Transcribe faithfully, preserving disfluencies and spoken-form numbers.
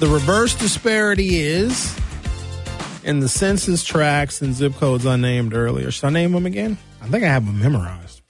The reverse disparity is in the census tracts and zip codes I named earlier. Should I name them again? I think I have them memorized.